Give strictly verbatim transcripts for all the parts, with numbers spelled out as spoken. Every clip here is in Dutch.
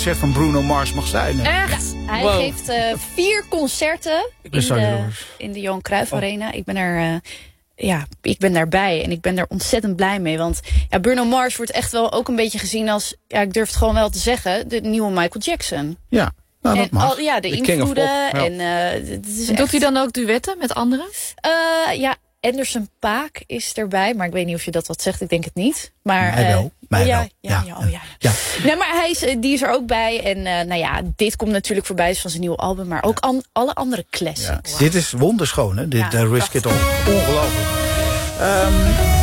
concert van Bruno Mars mag zijn. Echt? Ja, hij wow. geeft uh, vier concerten in de, in de Johan Cruijff Arena. Oh. Ik ben er... Uh, Ja, ik ben daarbij en ik ben daar ontzettend blij mee. Want ja, Bruno Mars wordt echt wel ook een beetje gezien als... ja, ik durf het gewoon wel te zeggen, de nieuwe Michael Jackson. Ja, nou, dat en mag. Al, ja, de, de invloeden. Ja. En, uh, het is en doet hij dan ook duetten met anderen? Uh, ja, Anderson .Paak is erbij. Maar ik weet niet of je dat wat zegt, ik denk het niet. Maar, mij wel. Uh, mij oh, ja, wel. Ja, ja, oh, ja. ja. Nee, maar hij is, die is er ook bij. En uh, nou ja, dit komt natuurlijk voorbij dus van zijn nieuwe album. Maar ook an, alle andere classics. Ja. Wow. Dit is wonderschoon, hè? Dit ja, uh, Risk It All. Ongelooflijk. Um,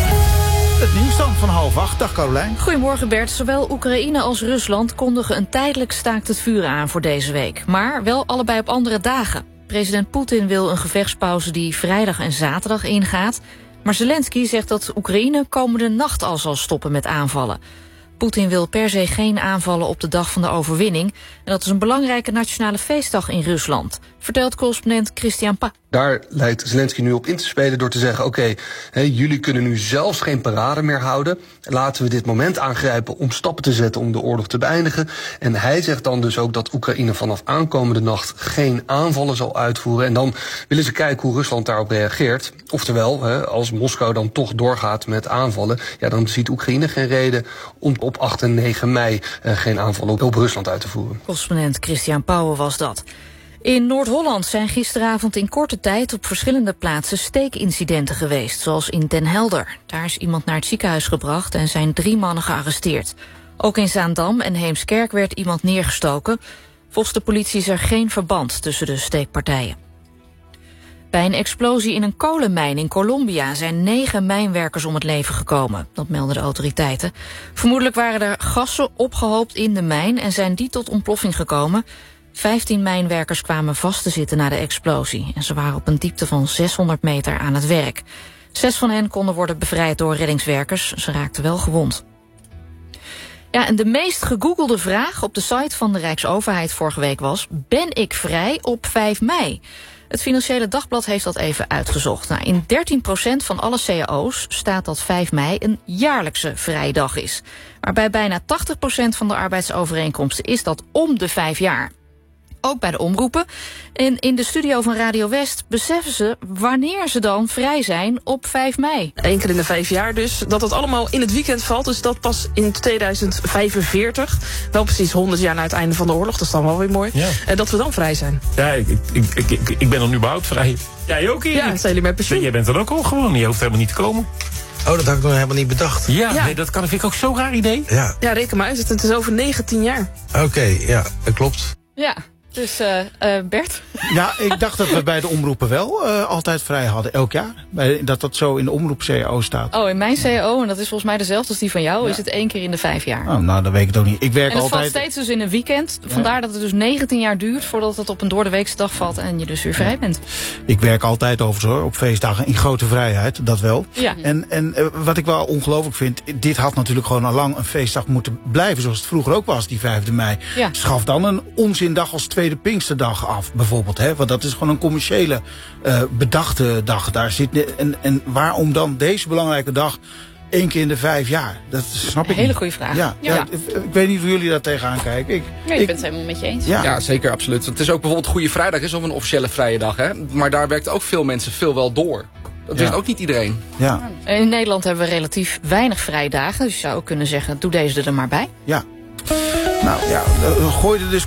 het nieuws dan van half acht. Dag Carolijn. Goedemorgen Bert. Zowel Oekraïne als Rusland kondigen een tijdelijk staakt het vuren aan voor deze week. Maar wel allebei op andere dagen. President Poetin wil een gevechtspauze die vrijdag en zaterdag ingaat. Maar Zelensky zegt dat Oekraïne komende nacht al zal stoppen met aanvallen. Poetin wil per se geen aanvallen op de dag van de overwinning. En dat is een belangrijke nationale feestdag in Rusland. Vertelt correspondent Christian Pa. Daar lijkt Zelensky nu op in te spelen door te zeggen... oké, okay, jullie kunnen nu zelfs geen parade meer houden. Laten we dit moment aangrijpen om stappen te zetten om de oorlog te beëindigen. En hij zegt dan dus ook dat Oekraïne vanaf aankomende nacht... geen aanvallen zal uitvoeren. En dan willen ze kijken hoe Rusland daarop reageert. Oftewel, als Moskou dan toch doorgaat met aanvallen... ja, dan ziet Oekraïne geen reden om op acht en negen mei... Uh, geen aanvallen op, op Rusland uit te voeren. Correspondent Christian Pauwen was dat. In Noord-Holland zijn gisteravond in korte tijd op verschillende plaatsen steekincidenten geweest, zoals in Den Helder. Daar is iemand naar het ziekenhuis gebracht en zijn drie mannen gearresteerd. Ook in Zaandam en Heemskerk werd iemand neergestoken. Volgens de politie is er geen verband tussen de steekpartijen. Bij een explosie in een kolenmijn in Colombia zijn negen mijnwerkers om het leven gekomen. Dat melden de autoriteiten. Vermoedelijk waren er gassen opgehoopt in de mijn en zijn die tot ontploffing gekomen. Vijftien mijnwerkers kwamen vast te zitten na de explosie. En ze waren op een diepte van zeshonderd meter aan het werk. Zes van hen konden worden bevrijd door reddingswerkers. Ze raakten wel gewond. Ja, en de meest gegoogelde vraag op de site van de Rijksoverheid vorige week was... ben ik vrij op vijf mei? Het Financiële Dagblad heeft dat even uitgezocht. Nou, in dertien procent van alle cao's staat dat vijf mei een jaarlijkse vrije dag is. Maar bij bijna tachtig procent van de arbeidsovereenkomsten is dat om de vijf jaar. Ook bij de omroepen. En in de studio van Radio West beseffen ze wanneer ze dan vrij zijn op vijf mei. Eén keer in de vijf jaar dus. Dat het allemaal in het weekend valt. Dus dat pas in tweeduizend vijfenveertig. Wel precies honderd jaar na het einde van de oorlog. Dat is dan wel weer mooi. Ja. Uh, dat we dan vrij zijn. Ja, ik, ik, ik, ik, ik ben dan überhaupt vrij. Jij ook, Erik? Ja, zijn jullie met pensioen? Jij bent dan ook al gewoon. Je hoeft helemaal niet te komen. Oh, dat had ik nog helemaal niet bedacht. Ja, ja. Nee, dat kan, vind ik ook zo'n raar idee. Ja, ja reken maar uit. Het is over negentien jaar. Oké, okay, ja, dat klopt. Ja. Dus uh, uh, Bert? Ja, ik dacht dat we bij de omroepen wel uh, altijd vrij hadden, elk jaar. Bij, dat dat zo in de omroep-cao staat. Oh, in mijn cao, en dat is volgens mij dezelfde als die van jou, ja. Is het één keer in de vijf jaar. Oh, nou, dat weet ik het ook niet. Ik werk en het altijd... valt steeds dus in een weekend. Vandaar ja. dat het dus negentien jaar duurt voordat het op een doordeweekse dag valt en je dus weer vrij bent. Ik werk altijd overigens hoor, op feestdagen in grote vrijheid, dat wel. Ja. En, en uh, wat ik wel ongelooflijk vind, dit had natuurlijk gewoon al lang een feestdag moeten blijven, zoals het vroeger ook was, die vijfde mei. Ja. Schaf dan een onzindag als tweede Pinksterdag af, bijvoorbeeld. Hè? Want dat is gewoon een commerciële uh, bedachte dag. Daar zit, en, en waarom dan deze belangrijke dag één keer in de vijf jaar? Dat snap ik een hele niet. goede vraag. Ja, ja. Ja, ik, ik weet niet hoe jullie daar tegenaan kijken. Ik, ja, je ik, bent het helemaal met je eens. Ja. ja, zeker, absoluut. Het is ook bijvoorbeeld Goede Vrijdag is of een officiële vrije dag. Hè? Maar daar werkt ook veel mensen veel wel door. Dat wist ja. ook niet iedereen. Ja. In Nederland hebben we relatief weinig vrije dagen. Dus je zou ook kunnen zeggen, doe deze er maar bij. Ja. Nou ja, gooi er dus